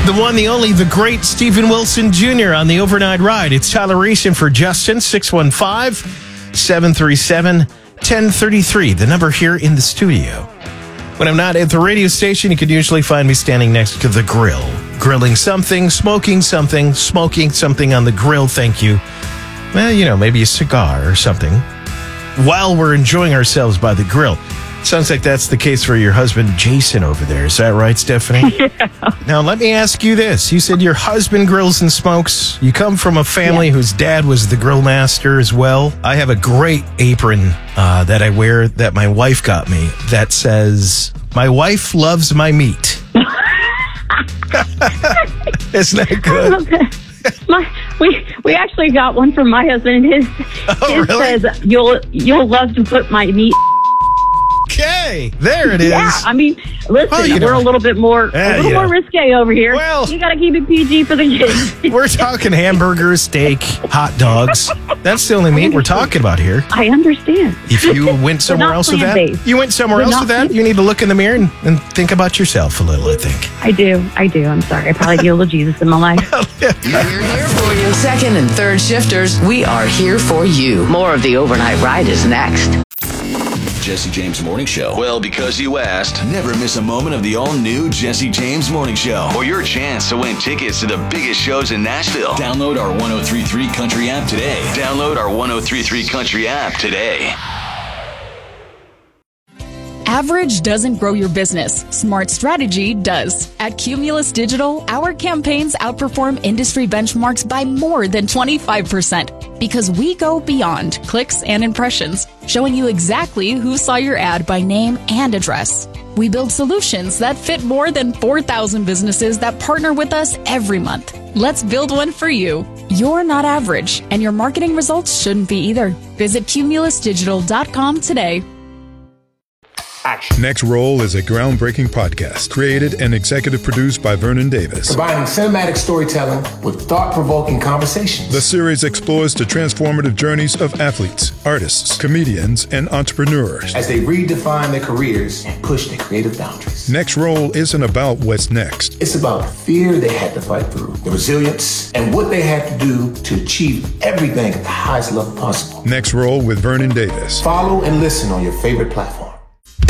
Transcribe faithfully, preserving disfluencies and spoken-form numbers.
The one, the only, the great Stephen Wilson Junior on the Overnight Ride. It's toleration for Justin, six one five, seven three seven, one zero three three, the number here in the studio. When I'm not at the radio station, you can usually find me standing next to the grill, grilling something, smoking something, smoking something on the grill, thank you. Well, you know, maybe a cigar or something, while we're enjoying ourselves by the grill. Sounds like that's the case for your husband, Jason, over there. Is that right, Stephanie? Yeah. Now, let me ask you this. You said your husband grills and smokes. You come from a family yeah. whose dad was the grill master as well. I have a great apron uh, that I wear that my wife got me that says, "My wife loves my meat." Isn't that good? My, we we actually got one from my husband, and his, oh, his really? says, "You'll you'll love to put my meat." Okay, there it is. Yeah, I mean, listen, well, you know, we're a little bit more uh, a little yeah. more risque over here. Well, you got to keep it P G for the kids. We're talking hamburgers, steak, hot dogs. That's the only meat we're talking about here. I understand. If you went somewhere else with that, plant-based. you went somewhere We're else not with that, you need to look in the mirror and, and think about yourself a little, I think. I do. I do. I'm sorry. I probably get a little Jesus in my life. We're here for you. Second and third shifters, we are here for you. More of the Overnight Ride is next. Jesse James Morning Show. Well, because you asked. Never miss a moment of the all-new Jesse James Morning Show. Or your chance to win tickets to the biggest shows in Nashville. Download our one oh three point three Country app today. Download our one oh three point three Country app today. Average doesn't grow your business. Smart strategy does. At Cumulus Digital, our campaigns outperform industry benchmarks by more than twenty-five percent because we go beyond clicks and impressions, showing you exactly who saw your ad by name and address. We build solutions that fit more than four thousand businesses that partner with us every month. Let's build one for you. You're not average, and your marketing results shouldn't be either. Visit cumulus digital dot com today. Action. Next Roll is a groundbreaking podcast created and executive produced by Vernon Davis. Combining cinematic storytelling with thought-provoking conversations. The series explores the transformative journeys of athletes, artists, comedians, and entrepreneurs as they redefine their careers and push their creative boundaries. Next Roll isn't about what's next. It's about the fear they had to fight through, the resilience, and what they had to do to achieve everything at the highest level possible. Next Roll with Vernon Davis. Follow and listen on your favorite platform.